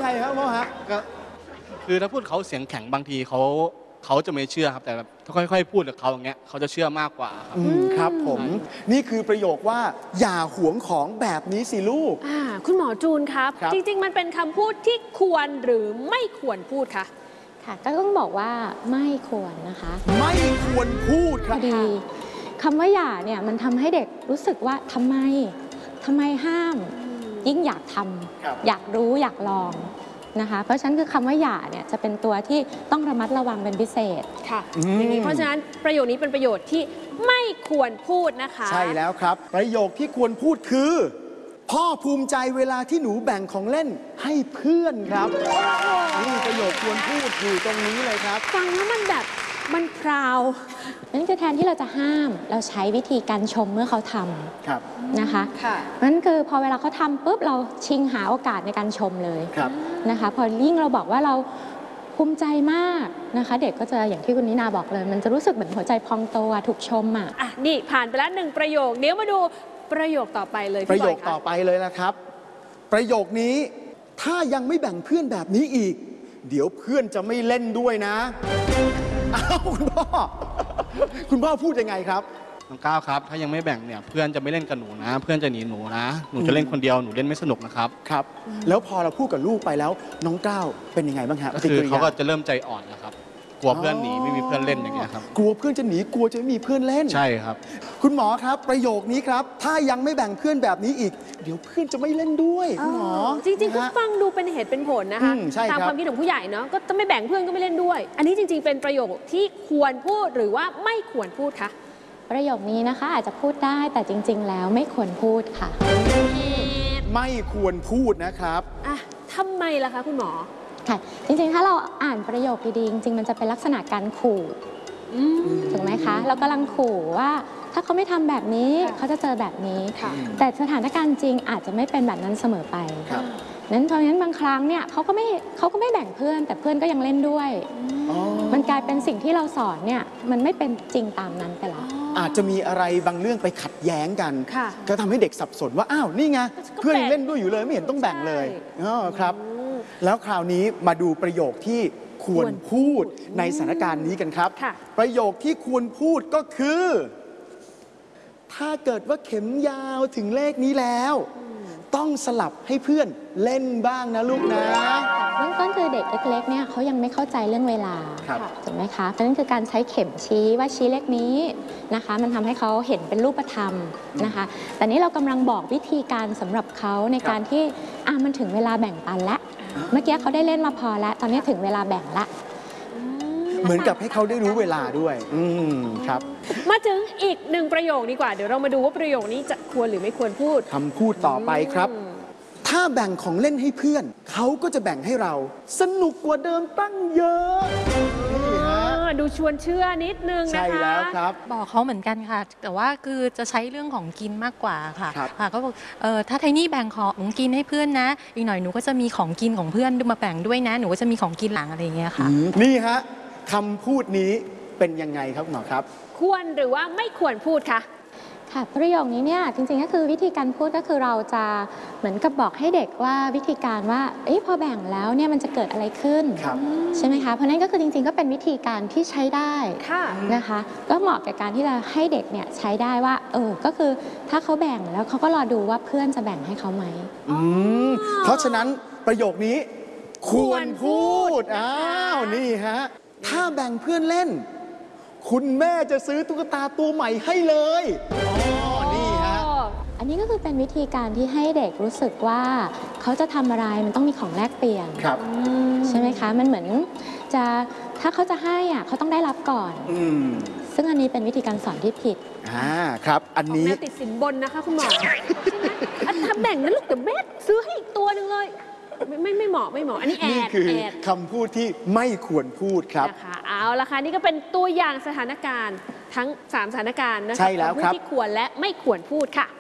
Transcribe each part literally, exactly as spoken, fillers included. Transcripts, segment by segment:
ครับพ่อฮะก็คือถ้าพูดเขาเสียงแข็งบางทีเขาเขาจะไม่เชื่อครับแต่แบบถ้าค่อยๆพูดกับเขาอย่างเงี้ยเขาจะเชื่อมากกว่าครับครับผมนี่คือประโยคว่าอย่าหวงของแบบนี้สิลูกคุณหมอจูนครับจริงๆมันเป็นคำพูดที่ควรหรือไม่ควรพูดคะค่ะก็ต้องบอกว่าไม่ควรนะคะไม่ควรพูดครับดีคำว่าอย่าเนี่ยมันทำให้เด็กรู้สึกว่าทำไมทำไมห้ามยิ่งอยากทำอยากรู้อยากลองนะคะเพราะฉะนั้นคือคำว่าอย่าเนี่ยจะเป็นตัวที่ต้องระมัดระวังเป็นพิเศษค่ะอย่างนี้เพราะฉะนั้นประโยคนี้เป็นประโยชน์ที่ไม่ควรพูดนะคะใช่แล้วครับประโยคที่ควรพูดคือพ่อภูมิใจเวลาที่หนูแบ่งของเล่นให้เพื่อนครับนี่ประโยคควรพูดอยู่ตรงนี้เลยครับฟังแล้วมันแบบมันพราวนั่นคือแทนที่เราจะห้ามเราใช้วิธีการชมเมื่อเขาทำนะคะนั่นคือพอเวลาเขาทำปุ๊บเราชิงหาโอกาสในการชมเลยนะคะพอยิ่งเราบอกว่าเราภูมิใจมากนะคะเด็กก็จะอย่างที่คุณนินาบอกเลยมันจะรู้สึกเหมือนหัวใจพองโตถูกชมอ่ะอ่ะนี่ผ่านไปแล้วหนึ่งประโยคเดี๋ยวมาดูประโยคต่อไปเลยประโยคต่อไปเลยนะครับประโยคนี้ถ้ายังไม่แบ่งเพื่อนแบบนี้อีกเดี๋ยวเพื่อนจะไม่เล่นด้วยนะอ้าวคุณพ่อคุณพ่อพูดยังไงครับน้องก้าวครับถ้ายังไม่แบ่งเนี่ยเพื่อนจะไม่เล่นกับหนูนะเพื่อนจะหนีหนูนะหนูจะเล่นคนเดียวหนูเล่นไม่สนุกนะครับครับแล้วพอเราพูดกับลูกไปแล้วน้องก้าวเป็นยังไงบ้างฮะคือเขาก็จะเริ่มใจอ่อนนะครับกลัวเพื่อนหนีไม่มีเพื่อนเล่นอย่างเงี้ยครับกลัวเพื่อนจะหนีกลัวจะไม่มีเพื่อนเล่นใช่ครับคุณหมอครับประโยคนี้ครับถ้ายังไม่แบ่งเพื่อนแบบนี้อีกเดี๋ยวเพื่อนจะไม่เล่นด้วยคุณหมอจริงๆก็ฟังดูเป็นเหตุเป็นผลนะคะตามความคิดของผู้ใหญ่เนาะก็จะไม่แบ่งเพื่อนก็ไม่เล่นด้วยอันนี้จริงๆเป็นประโยคที่ควรพูดหรือว่าไม่ควรพูดคะประโยคนี้นะคะอาจจะพูดได้แต่จริงๆแล้วไม่ควรพูดค่ะไม่ควรพูดนะครับอ่ะทำไมล่ะคะคุณหมอค่ะจริงๆถ้าเราอ่านประโยคดีๆจริงๆมันจะเป็นลักษณะการขู่ถูกไหมคะเรากำลังขู่ว่าถ้าเขาไม่ทำแบบนี้เขาจะเจอแบบนี้แต่สถานการณ์จริงอาจจะไม่เป็นแบบนั้นเสมอไปนั้นเพราะฉะนั้นบางครั้งเนี่ยเขาก็ไม่เขาก็ไม่แบ่งเพื่อนแต่เพื่อนก็ยังเล่นด้วยมันกลายเป็นสิ่งที่เราสอนเนี่ยมันไม่เป็นจริงตามนั้นไปแล้วอาจจะมีอะไรบางเรื่องไปขัดแย้งกันก็ทำให้เด็กสับสนว่าอ้าวนี่ไงเพื่อนยังเล่นด้วยอยู่เลยไม่เห็นต้องแบ่งเลยอ๋อครับแล้วคราวนี้มาดูประโยคที่ควรพูดในสถานการณ์นี้กันครับประโยคที่ควรพูดก็คือถ้าเกิดว่าเข็มยาวถึงเลขนี้แล้วต้องสลับให้เพื่อนเล่นบ้างนะลูกนะเบื้องต้นคือเด็กเล็กๆเนี่ยเขายังไม่เข้าใจเรื่องเวลาถูกไหมคะเพราะนั่นคือการใช้เข็มชี้ว่าชี้เลขนี้นะคะมันทำให้เขาเห็นเป็นรูปธรรมนะคะแต่นี้เรากำลังบอกวิธีการสำหรับเขาในการที่อ่ะมันถึงเวลาแบ่งปันแล้วเมื่อกี้เขาได้เล่นมาพอแล้วตอนนี้ถึงเวลาแบ่งละเหมือนกับให้เขาได้รู้เวลาด้วยอืมครับมาถึงอีกหนึ่งประโยคดีกว่าเดี๋ยวเรามาดูว่าประโยคนี้จะควรหรือไม่ควรพูดคำพูดต่อไปครับถ้าแบ่งของเล่นให้เพื่อนเขาก็จะแบ่งให้เราสนุกกว่าเดิมตั้งเยอะดูชวนเชื่อนิดนึงนะคะใช่แล้วครับบอกเขาเหมือนกันค่ะแต่ว่าคือจะใช้เรื่องของกินมากกว่าค่ะค่ะก็บอกเออถ้าไทนี่แบ่งของกินให้เพื่อนนะอีกหน่อยหนูก็จะมีของกินของเพื่อนมาแบ่งด้วยนะหนูก็จะมีของกินหลังอะไรอย่างเงี้ยค่ะนี่ฮะคำพูดนี้เป็นยังไงครับหมอครับควรหรือว่าไม่ควรพูดคะค่ะประโยคนี้เนี่ยจริงๆก็คือวิธีการพูดก็คือเราจะเหมือนกับบอกให้เด็กว่าวิธีการว่าเอ้ยพอแบ่งแล้วเนี่ยมันจะเกิดอะไรขึ้นใช่ไหมคะเพราะนั้นก็คือจริงๆก็เป็นวิธีการที่ใช้ได้นะคะก็เหมาะกับการที่จะให้เด็กเนี่ยใช้ได้ว่าเออก็คือถ้าเขาแบ่งแล้วเขาก็รอดูว่าเพื่อนจะแบ่งให้เขาไหมเพราะฉะนั้นประโยคนี้ควรพูดอ้าวนี่ฮะถ้าแบ่งเพื่อนเล่นคุณแม่จะซื้อตุ๊กตาตัวใหม่ให้เลยอ๋อนี่ฮะอันนี้ก็คือเป็นวิธีการที่ให้เด็กรู้สึกว่าเขาจะทำอะไรมันต้องมีของแลกเปลี่ยนครับใช่ไหมคะมันเหมือนจะถ้าเขาจะให้อ่ะเขาต้องได้รับก่อนซึ่งอันนี้เป็นวิธีการสอนที่ผิดอ่าครับอันนี้ติดสินบนนะคะคุณหมอใช่ไหมถ้าแบ่งนั้นลูกเดี๋ยวแม่ซื้อให้อีกตัวหนึ่งเลยไม่ไม่เหมาะไม่เหมาะอันนี้แอดนี่คือคำพูดที่ไม่ควรพูดครับนะคะเอาละค่ะนี่ก็เป็นตัวอย่างสถานการณ์ทั้งสามสถานการณ์นะคะใช่แล้วครับที่ควรและไม่ควรพูดค่ะ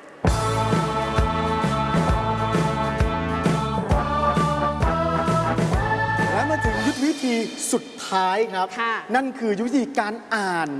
และมาถึงยุทธวิธีสุดท้ายครับนั่นคือยุทธวิธีการอ่าน